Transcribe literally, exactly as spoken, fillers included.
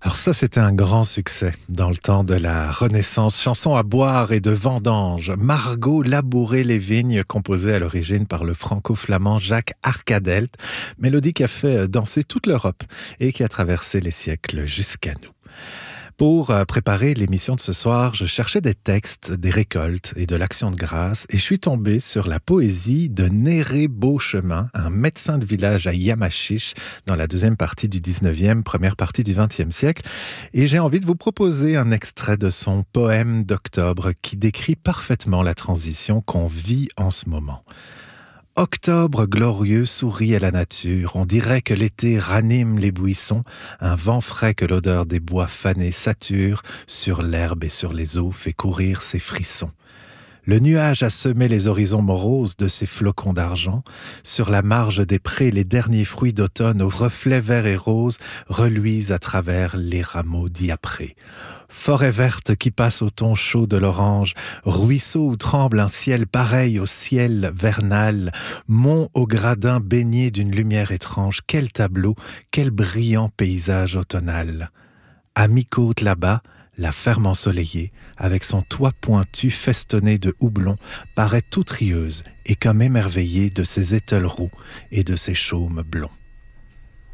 Alors ça, c'était un grand succès dans le temps de la Renaissance. Chanson à boire et de vendange. Margot labourait les vignes, composée à l'origine par le franco-flamand Jacques Arcadelt. Mélodie qui a fait danser toute l'Europe et qui a traversé les siècles jusqu'à nous. Pour préparer l'émission de ce soir, je cherchais des textes, des récoltes et de l'action de grâce et je suis tombé sur la poésie de Néré Beauchemin, un médecin de village à Yamachiche dans la deuxième partie du dix-neuvième, première partie du vingtième siècle. Et j'ai envie de vous proposer un extrait de son poème d'octobre qui décrit parfaitement la transition qu'on vit en ce moment. Octobre glorieux sourit à la nature, on dirait que l'été ranime les buissons, un vent frais que l'odeur des bois fanés sature, sur l'herbe et sur les eaux fait courir ses frissons. Le nuage a semé les horizons moroses de ses flocons d'argent, sur la marge des prés les derniers fruits d'automne aux reflets verts et roses reluisent à travers les rameaux diaprés. Forêt verte qui passe au ton chaud de l'orange, ruisseau où tremble un ciel pareil au ciel vernal, mont au gradin baigné d'une lumière étrange, quel tableau, quel brillant paysage automnal. À mi-côte là-bas, la ferme ensoleillée, avec son toit pointu festonné de houblon, paraît toute rieuse et comme émerveillée de ses étoiles roux et de ses chaumes blonds.